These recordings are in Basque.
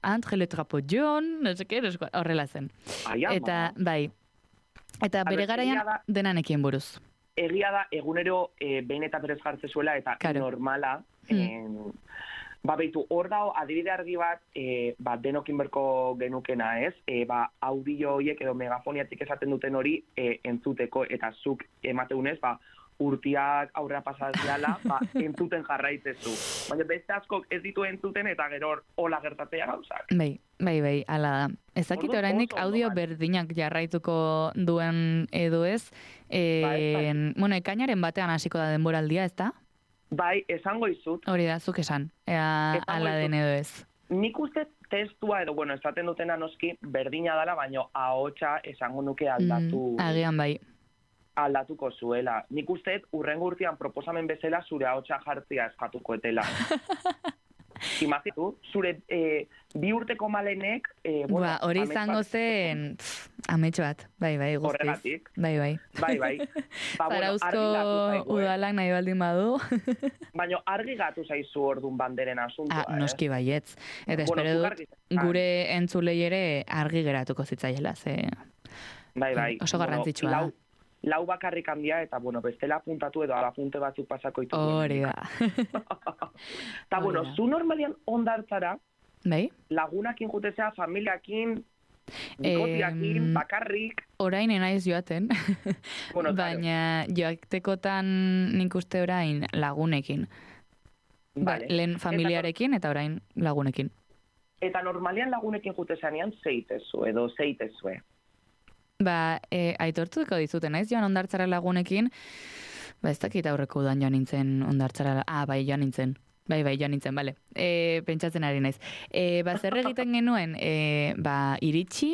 Entre le Trapodion, no seke, horrela zen. Eta, bai, eta bere garaian denanekien buruz. Egia da, egunero behin eta berez jartze zuela, eta normala, beitu, hor dago adibide argi bat, denokin berko genukena, ez? Audio horiek edo megafoniatik esaten duten hori entzuteko, eta zuk emateunez, urtiak aurrera pasaziala, entzuten jarraitzezu. Baina beste askok ez ditu entzuten, eta gero hola gertatzea gauzak. Bai, ala da. Ez dakit oraindik audio berdinak jarraituko duen edo ez. Ekainaren batean hasiko da denboraldia, ez da? Bai, esango izut. Hori da, zuk esan. Ala den edo ez. Nik uste testua edo, esaten dutena noski berdina dela, baina ahotsa esango nuke aldatu. Agian bai. Aldatuko zuela. Nik usteet urrengo urtean proposamen bezala zure ahotsa jartzea eskatuko etela. Imagitu, zure 2 urteko malenek... hori izango zen ametxo bat. Bai, guztiz. Horregatik. Bai. Zarauzko udalak nahi baldin badu. Baina argi gatu zaizu ordun banderen asuntoa. Noski baietz. Eta espero dut, gure entzulei ere argi geratuko zitzaiela. Bai. Oso garrantzitsua da. Lau bakarrik handia, eta, bestela apuntatu edo alapunte batzuk pasako ditu. Hori da. Eta, zu normalian ondartzara, lagunakin jutezea, familiakin, bikotiakin, bakarrik. Orain enaiz joaten, baina joatekotan nik uste orain lagunekin. Lehen familiarekin eta orain lagunekin. Eta normalian lagunekin jutezanean zeitezu edo zeitezue. Aitortuko dizuten, naiz joan ondartzara lagunekin, ez dakit aurreko udan joan nintzen ondartzara, joan nintzen. Bai, joan nintzen, bale. Pentsatzen ari naiz. Zer egiten genuen, iritsi,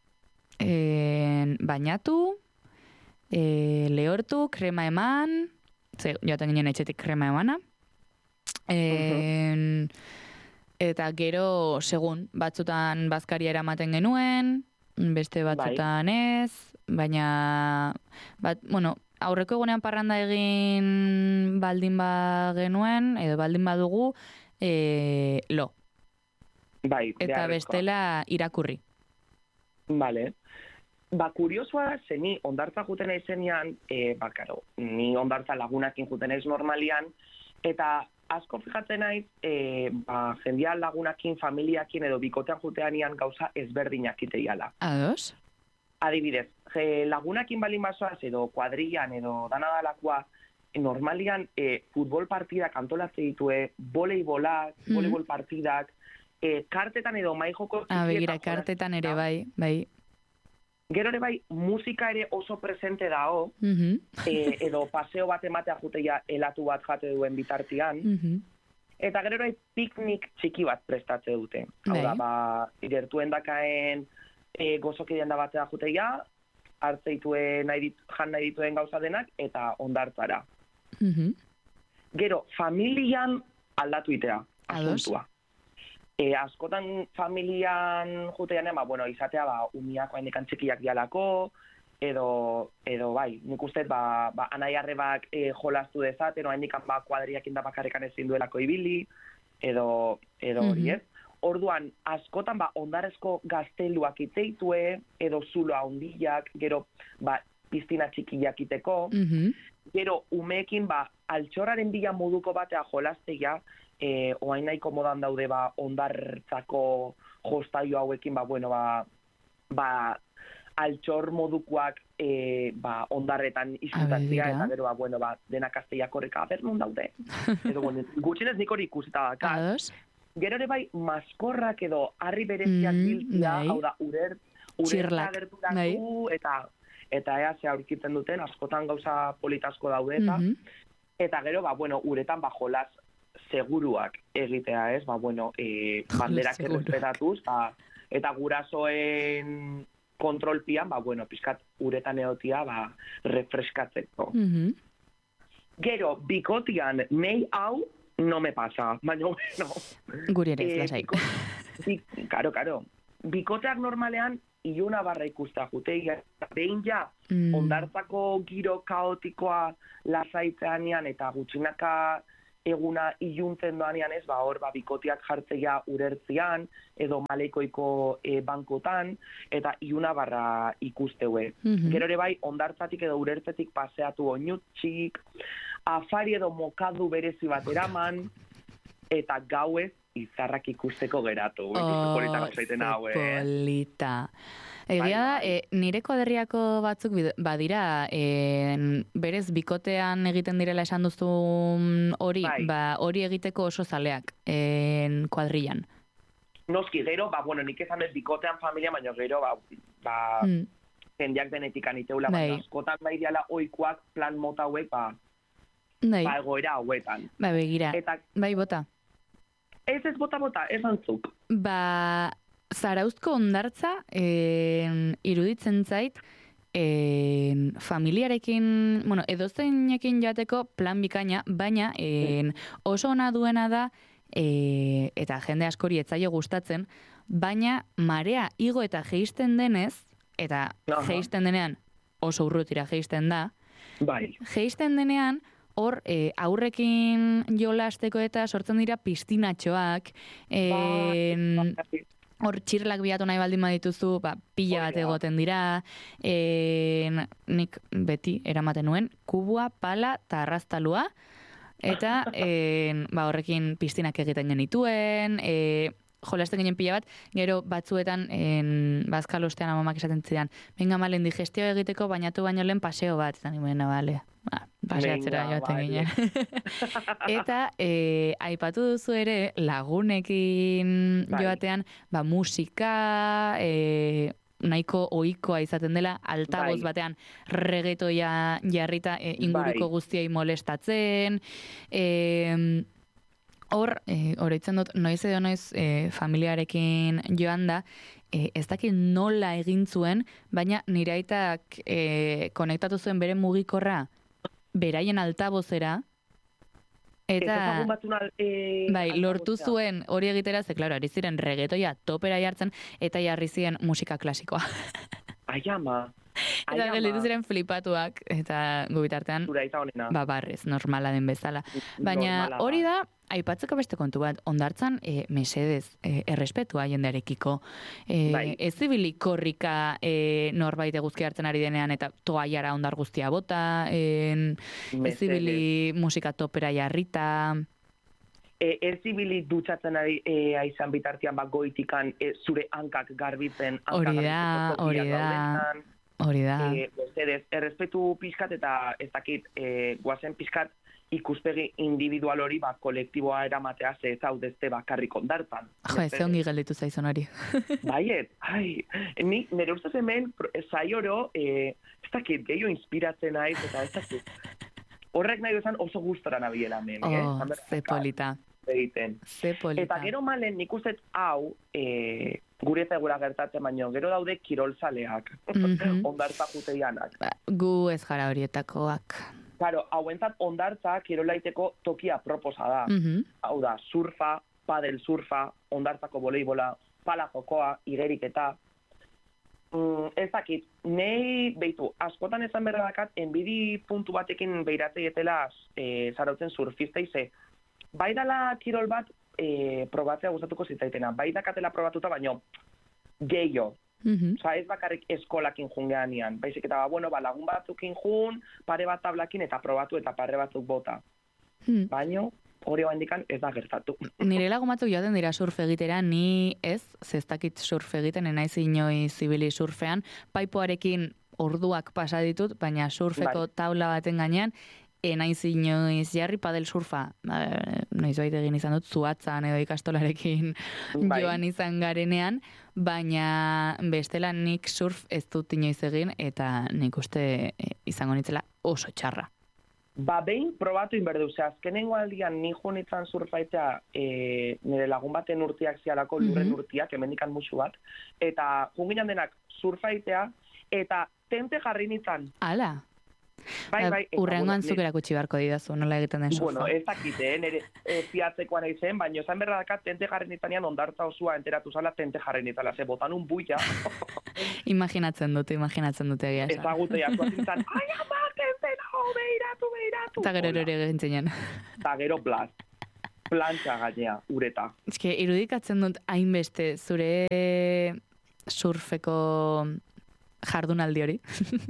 bainatu, lehortu, krema eman, joaten ginen etxetik krema emana, eta gero, segun, batzutan bazkaria eramaten genuen, beste batzutan ez, baina, aurreko egunean parranda egin baldin genuen, edo baldin badugu, lo. Eta bestela irakurri. Bale. Kuriosua da, ze ni ondartza juten aizenean, ni ondartza lagunakin juten aiz normalian, eta asko fijatzen naiz, jendia lagunakin, familiakin edo bikotean juteanian gauza ezberdinak iteiala. Ados? Adibidez, lagunakin balin basoaz edo kuadrillan edo danadalakoa, normalian futbol partidak antolatze ditue, voleibol partidak, kartetan edo maijoko... Begira, kartetan ere bai. Gero ere bai, musika ere oso presente dao, edo paseo bat ematea juteia elatu bat jate duen bitartian, eta gero ere piknik txiki bat prestatze dute. Hau da, gertuen dakaen gozokidean da batea juteia, hartzeituen jan nahi dituen gauza denak, eta ondartzara. Gero, familian aldatu itea, asuntua. Askotan familian juteianean, izatea, umiak haindekan txikiak dialako, edo bai, nik uste, anai arrebak jolaztu dezaten, haindekan kuadriakin da bakarrekan ezin duelako ibili, edo hori ez. Orduan, askotan, ondarezko gazteluak itzeitue, edo zulo handiak, gero, piztina txikiak iteko, gero, umeekin, altxorraren bila moduko batea jolazteia, oain nahiko modan daude ondartzako jostaio hauekin, altxor modukoak ondarretan izutatzea, eta gero, denak azteiak horreka, non daude. Edo, gutxinez nik hori ikusita dakat. Gero ere bai, maskorrak edo harri bereziak biltzea, hau da, urerta gerturatu, eta ea ze aurkitzen duten, askotan gauza politasko daude, eta gero, uretan jolaz seguruak egitea, ez? Banderak errespetatuz, eta gurasoen kontrolpian, pizkat uretan egotia, refreskatzeko. Gero, bikotian, nei hau, no me pasa, baina, Guri ere ez lasai. Karo. Bikoteak normalean, iluna barra ikusta juteia, behin ja, ondartzako giro kaotikoa lasaitzeanean, eta gutxinaka eguna iluntzen doanean ez, hor, bikotiak jartzea urertzian, edo maleikoiko bankotan, eta iluna barra ikusteue. Gero ere bai, ondartzatik edo urertzetik paseatu oinutxik, afari edo mokadu berezi bat eraman, eta gauez izarrak ikusteko geratu. Polita. Egia da, nire kuadriako batzuk badira, berez bikotean egiten direla esan duzu hori, hori egiteko oso zaleak kuadrilan. Noski, gero, nik esan ez bikotean familia, baina gero, jendeak denetik aniteula, baina askotan diala oikoak plan mota hauek, egoera hauetan. Begira, bai bota. Ez bota, ez antzuk. Zarauzko hondartza iruditzen zait familiarekin, edozeinekin joateko plan bikaina, baina oso ona duena da, eta jende askori etzaio gustatzen, baina marea igo eta jeisten denez, eta jeisten denean oso urrutira jeisten da, jeisten denean, hor, aurrekin jolasteko eta sortzen dira pistinatxoak, hor txirlak bilatu nahi baldin badituzu, pila bat egoten dira, nik beti eramaten nuen, kubua, pala eta arraztalua, eta horrekin pistinak egiten genituen, jolasten ginen pila bat, gero batzuetan bazkalostean amamak esaten zidan, venga malen digestio egiteko bainatu baino lehen paseo bat, eta nimena, bale, paseatzera joaten ginen. Eta aipatu duzu ere lagunekin joatean, musika, nahiko ohikoa izaten dela, altaboz batean reggaetoia jarrita inguruko guztiei molestatzen, oroitzen dut, noiz edo noiz familiarekin joan da, ez dakit nola egin zuen, baina nire aitak konektatu zuen bere mugikorra beraien altabozera, eta lortu zuen hori egitera, ze, klaro, ari ziren reggaetoia topera jartzen, eta jarri ziren musika klasikoa. Ai, ama. Eta gelditu ziren flipatuak, eta gubitartean, barrez, normala den bezala. Baina hori da, aipatzeko beste kontu bat, ondartzan, mesedez, errespetua jendearekiko. Ez zibili korrika norbait eguzki hartzen ari denean, eta toaiara ondar guztia bota, ez zibili musika topera jarrita. Ez zibili dutxatzen ari aizan bitartian goitikan zure hankak garbitzen. Hori da. Errespetu pixkat eta ez dakit guazen pixkat ikuspegi individual hori kolektiboa eramatea ze zaudezte bakarrik ondartan. Ez ongi gelditu zaizun hori. Baiet, nire ustez hemen zai oro, ez dakit gehiago inspiratzen naiz eta ez dakit. Horrek nahi duzan oso gustora nabiela hemen. Ze polita. Eta gero malen nik ustez hau, gure zegura gertatzen baino, gero daude kirolzaleak, ondartza juteianak. Gu ez gara horietakoak. Claro, hauentzat ondartza kirolaiteko tokia proposa da. Hau da, surfa, padel surfa, ondartzako voleibola, pala jokoa, igeriketa. Ez dakit, nei, beitu, askotan esan berra dakat, enbidi puntu batekin beiratzeietela zarautzen surfista ize. Bai dala kirol bat probatzea gustatuko zitzaitena. Bai dakatela probatuta, baino gehiago. Osa, ez bakarrik eskolakin jungean ian. Baizik eta, lagun batzukin jun, pare bat tablakin eta probatu eta pare batzuk bota. Baino, hori handikan ez da gertatu. Nire lagun batzuk joaten dira surf egitera, ni ez, zestakit surf egiten, enaiz inoi zibili surfean, paipoarekin orduak pasa ditut, baina surfeko taula baten gainean, enaiz inoiz jarri padel surfa, noiz baita egin izan dut, zuatzan edo ikastolarekin joan izan garenean, baina bestela nik surf ez dut inoiz egin, eta nik uste izango nitzela oso txarra. Behin probatu inberdu, azkenengo aldian ni joan izan surfaitea nire lagun baten urtiak zialako, lurren urtiak, hemendikan musu bat, eta junginan denak surfaitea, eta tente jarri nintzen. Ala? Urrengoan zuk erakutsi beharko didazu, nola egiten den surfa. Ez dakite, nire fiatzekoan eizen, baina esan berra dakat tente jarri nintzanean ondartza osua enteratu zala tente jarri nintzala, ze botan un buia. Imaginatzen dute egia esan. Ezagutea, zuazintzan, ai ama, tente nago, beiratu, Eta gero ere gintzinen. Eta gero blaz. Plantxa gainea, ureta. Eske, irudikatzen dut hainbeste zure surfeko jardunaldi hori.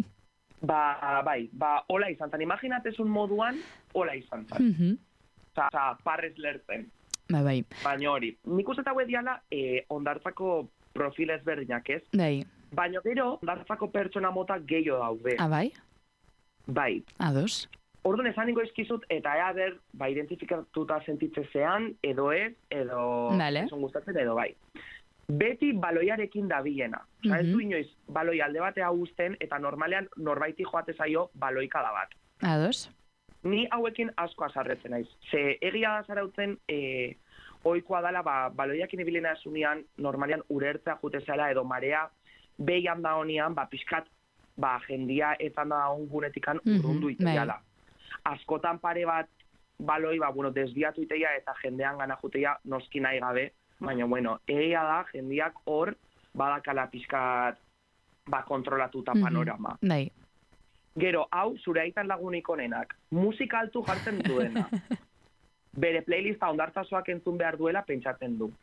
Bai, hola izan zen. Imaginatezun moduan, hola izan zen. Parrez lertzen. Bai. Baina hori, nik uste eta diala ondartzako profil ezberdinak ez. Bai. Baina gero, ondartzako pertsona mota gehiago daude. Bai? Bai. Ados. Orduan esan ningo izkizut, eta identifikatuta sentitzezean, edo ez, edo esan gustatzen, edo bai. Beti baloiarekin dabilena. Ez du inoiz, baloi alde batea uzten, eta normalean norbaiti joate zaio baloikada bat. Ados. Ni hauekin asko azarretzen naiz. Ze egia da zarautzen, ohikoa dela, baloiakin ibilena esunean, normalean urertzea jute zela, edo marea, behian da honian, pixkat, jendia etan da ongunetikan urrundu iteala. Askotan pare bat baloi, desbiatu iteia eta jendean gana juteia noski nahi gabe, baina, egia da, jendiak hor badakala pixkat kontrolatuta panorama. Bai. Gero, hau, zure aitan lagunik onenak, musika altu jartzen duena. Bere playlista ondartzazoak entzun behar duela pentsatzen du.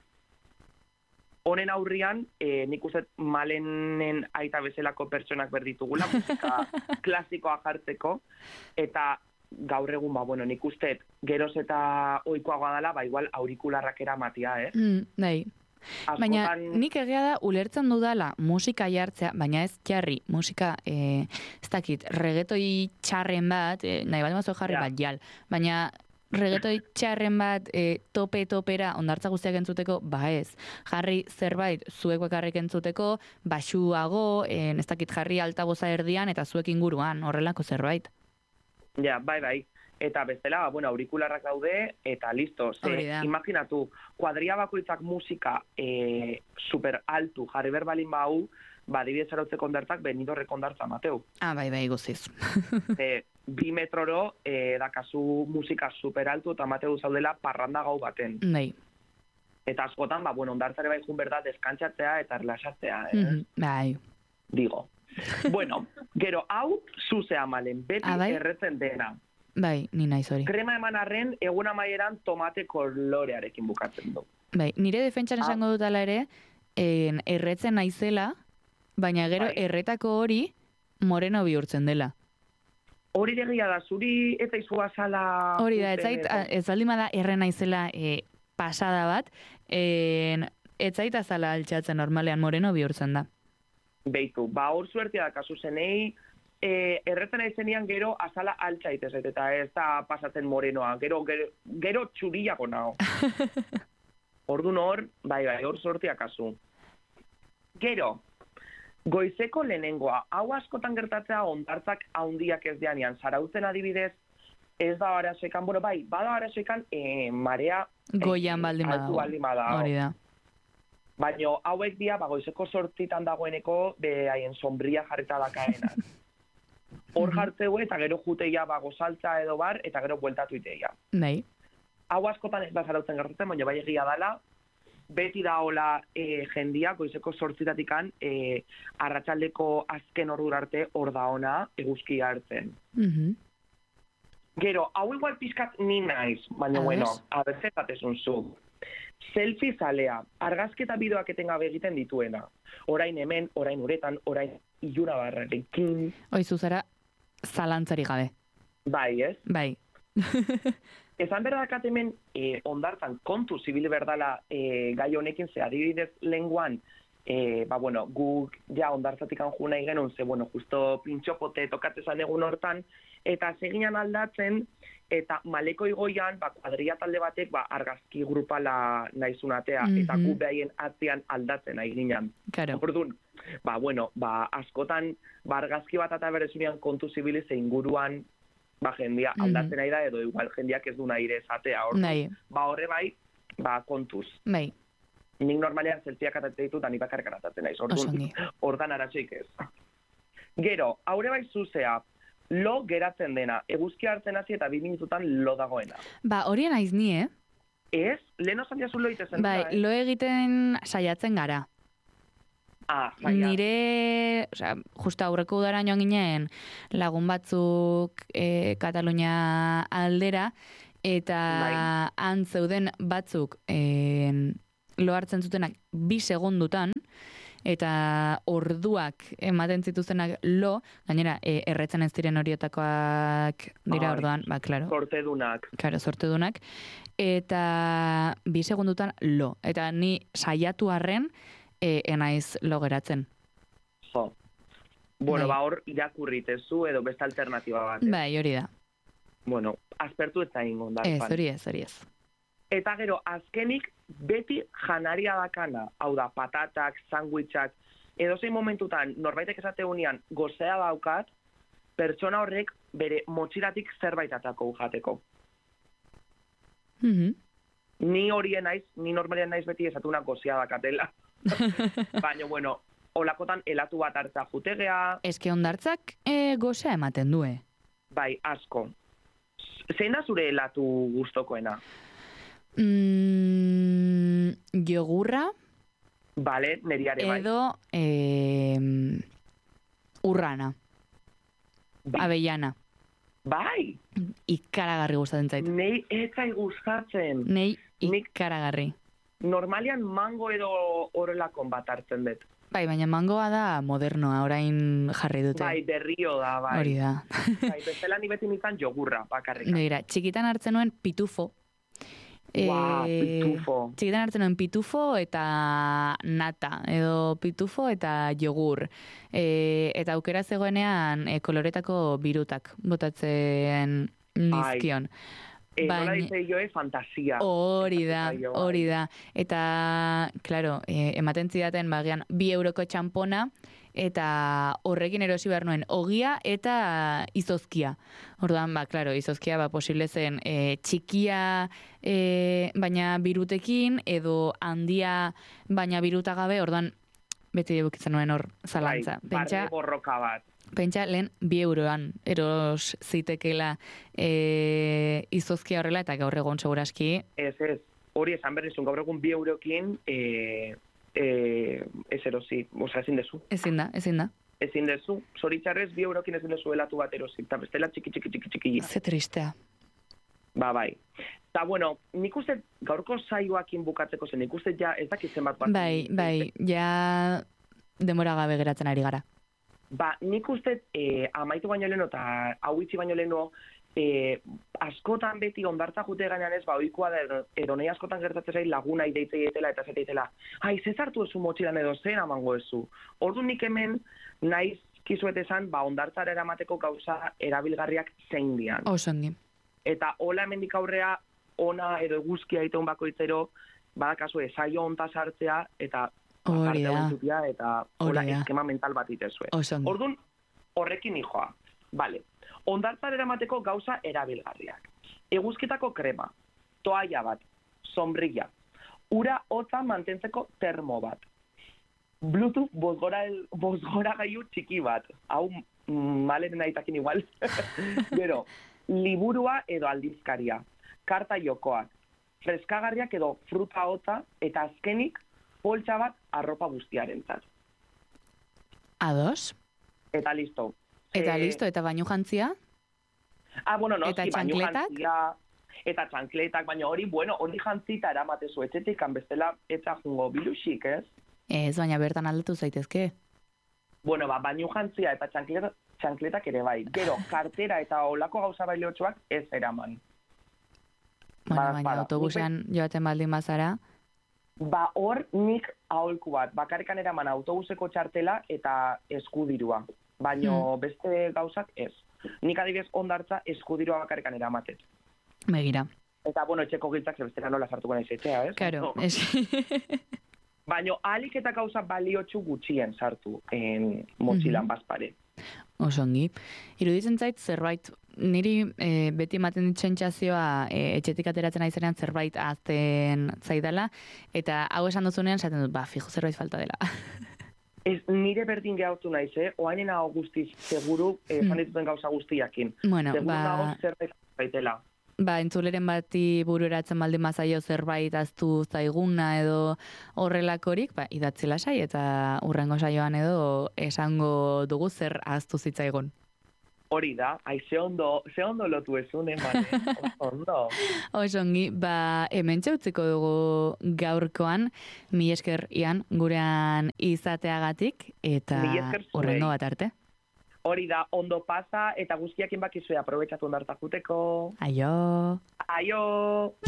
Honen aurrian, nik uste Malenen aita bezalako pertsonak berditugula, musika klasikoa jartzeko, eta gaur egun, nik uste geroz eta ohikoagoa dela, igual aurikularrak eramatia, Bai. Baina nik egia da ulertzen dudala musika jartzea, baina ez jarri musika, ez dakit, regetoi txarren bat, nahi bat mazo jarri bat jal, baina regetoi txarren bat tope-topera ondartza guztiak entzuteko, ez. Jarri zerbait zuek bakarrik entzuteko, baxuago, ez dakit jarri altaboza erdian eta zuek inguruan, horrelako zerbait. Ja, bai. Eta bestela, aurikularrak daude, eta listo. Imaginatu, kuadria bakoitzak musika super altu jarri berbalin bau, dibidez arautzeko ondartzak benidorrek ondartza mateu. Bai, guziz. 2 metroro dakazu musika super altu eta mateu zaudela parranda gau baten. Bai. Eta askotan, ondartzare bai jun berda deskantzatzeea eta relaxatzea. Bai. Digo. Gero, hau, zuzea malen, beti erretzen dena. Bai, ni naiz hori. Krema eman arren, egun amaieran tomate kolorearekin bukatzen du. Bai, nire defentsan esango dutala ere, erretzen naizela, baina gero erretako hori moreno bihurtzen dela. Hori degia da, zuri eta izu azala... Hori da, ez baldin da erre naizela pasada bat, ez zait azala altxatzen normalean moreno bihurtzen da. Beitu, hor zuertia da kasu zenei, erretzen aizenean gero azala altxaitez, eta ez da pasatzen morenoa, gero txuriago nago. Ordun hor, bai, hor zuertia kasu. Gero, goizeko lehenengoa, hau askotan gertatzea ondartzak haundiak ez deanean, zarautzen adibidez, ez da arazoekan, bada arazoekan marea goian baldin badago, hori da. Baina hauek dia, goizeko 8 dagoeneko, haien sombria jarreta dakaenak. Hor jartzeu eta gero juteia gozaltza edo bar, eta gero bueltatu iteia. Bai. Hau askotan ez da zarautzen gertatzen, baina bai egia dela, beti da hola jendia, goizeko 8 arratsaldeko azken ordur arte hor da ona eguzkia hartzen. Gero, hau igual pizkat ni naiz, baina abertzetazun zu. Selfie zalea, argazketa bideoak etengabe egiten dituena. Orain hemen, orain uretan, orain iluna barrarekin. Oizu zara, zalantzari gabe. Bai, ez? Bai. Esan berdakat hemen ondartzan kontu zibil berdala gai honekin, ze adibidez lenguan, guk ja ondartzatik anju nahi genuen, ze justo pintxopote tokatzezan egun hortan, eta seginan aldatzen, eta maleko igoian, kuadria talde batek, argazki grupala nahizunatea, eta gu behaien atzean aldatzen nahi ginen. Claro. Orduan, askotan, argazki bat eta berezunean kontu zibiliz inguruan, jendia aldatzen nahi da, edo igual jendiak ez du nahi ere esatea. Orduan, horre bai, kontuz. Bai. Nik normalean zeltiak atatzen ditut, nik bakarrik atatzen naiz. Orduan, ordan aratxoik ez. Gero, haure bai zuzea, lo geratzen dena, eguzkia hartzen hasi eta 2 minututan lo dagoena. Horien naiz ni, Ez? Lehen osan jazu lo itezen. Lo egiten saiatzen gara. Nire, justa aurreko udara joan ginen, lagun batzuk Katalunia aldera, eta han zeuden batzuk lo hartzen zutenak 2 segundutan, eta orduak ematen zituztenak lo, gainera, erretzen ez diren horietakoak dira orduan, klaro. Sortedunak. Claro, sortedunak. Eta 2 segundutan lo. Eta ni saiatu arren, enaiz lo geratzen. Jo. Bueno, hor irakurritezu edo beste alternatiba bat. Bai, hori da. Bueno, aspertu ez da ingon. Hori ez. Eta gero, azkenik, beti janaria dakana, hau da, patatak, sandwichak, edozein momentutan, norbaitek esate unian, gozea daukat, pertsona horrek bere motxilatik zerbait atako jateko. Ni horien naiz, ni normalian naiz beti esatuna gozea dakatela. Baina, bueno, olakotan elatu bat hartza jutegea. Eske hondartzak gozea ematen du, Bai, asko. Zein da zure elatu gustokoena? Jogurra. Bale, neriare bai. Edo urrana. Avellana. Bai. Ikaragarri gustatzen zait. Nei etzai gustatzen. Nei ikaragarri. Normalian mango edo horrelakon bat hartzen dut. Bai, baina mangoa da modernoa, orain jarri dute. Bai, berrio da, bai. Hori da. Bai, bestela ni beti nintzen jogurra, bakarrik. Begira, txikitan hartzen nuen pitufo. Pitufo. Txikitan hartzen nuen pitufo eta nata, edo pitufo eta jogur. Eta aukera zegoenean koloretako birutak botatzen nizkion. Nola dice joe, fantasia. Hori da. Eta, claro, ematen zidaten bagian 2 euroko txampona, eta horrekin erosi behar nuen ogia eta izozkia. Orduan, claro, izozkia posible zen txikia baina birutekin, edo handia baina biruta gabe, orduan beti bukitzen nuen hor zalantza. Barne borroka bat. Pentsa, lehen 2 euroan eros zitekela izozkia horrela, eta gaur egon seguraski. Ez. Hori esan berrizun, gaur egun 2 eurokin ez erosi, ezin dezu. Ezin da. Ezin dezu. Zoritxarrez 2 eurokin ezin dezu elatu bat erosi. Eta bestela txiki. Ze tristea. Bai. Eta, bueno, nik uste gaurko saioakin bukatzeko zen, nik uste ja ez dakitzen bat. Bai, ja demora gabe geratzen ari gara. Nik uste amaitu baino leheno eta hau itzi baino leheno askotan beti ondartza jute gainean ez, ohikoa da edo nahi askotan gertatzen zait laguna ideitzei etela eta zeteitela. Ez hartu ezu motxilan edo zen amango ezu. Ordu nik hemen naiz kizuet esan, ondartzara eramateko gauza erabilgarriak zein dian. Osongi. Eta hola hemendik aurrea ona edo eguzkia iteun bakoitzero, badakazu saio honta sartzea eta hori da. Eta hola eskema mental bat itezue. Orduan, horrekin hijoa. Vale. Ondartzara eramateko gauza erabilgarriak. Eguzkitako krema, toalla bat, sombrilla, ura hotza mantentzeko termo bat, Bluetooth bozgora gaiu txiki bat, hau maleren aitakin igual, gero, liburua edo aldizkaria, karta jokoak, freskagarriak edo fruta hotza, eta azkenik, poltsa bat arropa guztiarentzat. Ados? Eta listo. Eta bainu jantzia? Bueno, no, eta txankletak? Eta txankletak, baina hori jantzita eramatezu etxetik, bestela eta jungo bilusik, ez? Ez, baina bertan aldatu zaitezke. Bueno, bainu jantzia eta txankletak ere bai. Gero, kartera eta olako gauza baileotxoak ez eraman. Baina autobusean joaten baldin bazara? Hor nik aholku bat, bakarrikan eraman autobuseko txartela eta eskudirua. Baina beste gauzak ez. Nik adibidez ondartza eskudirua bakarrikan eramatet. Begira. Eta, etxeko giltzak zebestera nola sartuko nahi zetea, ez? Claro, Baina alik eta gauza baliotxu gutxien sartu motxilan bazpare. Osongi. Iruditzen zait zerbait, niri beti ematen dit sentsazioa etxetik ateratzen aizenean zerbait ahazten zaidala, eta hau esan duzunean esaten dut, fijo zerbait falta dela. Nire berdin gehautu naiz, oainen hau guztiz, seguru, esan dituten gauza guztiakin. Bueno, seguru nago zerbait baitela. entzuleren bati bururatzen baldin mazaio zerbait aztu zaiguna edo horrelakorik, idatzi lasai eta urrengo saioan edo esango dugu zer aztu zitzaigun. Hori da, ze ondo lotu ezun, ondo. Osongi, hemen txautziko dugu gaurkoan, mila esker Ian, gurean izateagatik, eta urrengo bat arte. Hori da, ondo pasa, eta guztiakin bakizue aprobetsatu ondartak juteko. Aio! Aio!